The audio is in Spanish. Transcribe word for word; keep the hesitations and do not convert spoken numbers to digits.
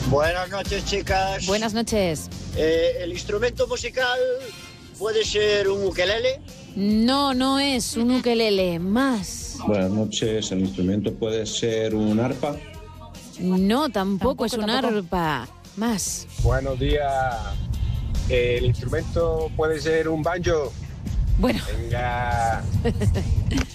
Buenas noches, chicas. Buenas noches. Eh, ¿El instrumento musical puede ser un ukelele? No, no es un ukelele. Más. Buenas noches, ¿el instrumento puede ser un arpa? No, tampoco, Tampoco, es un tampoco. arpa. Más. Buenos días. ¿El instrumento puede ser un banjo? Bueno, Venga.